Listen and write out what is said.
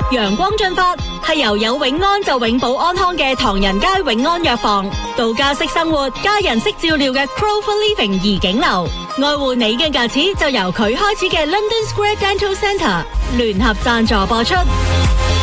陽光進發係由有永安就永保安康嘅唐人街永安藥房，度假式生活家人式照料嘅 Clover Living 怡景樓，愛護你嘅牙齒就由佢開始嘅 London Square Dental Centre 聯合贊助播出。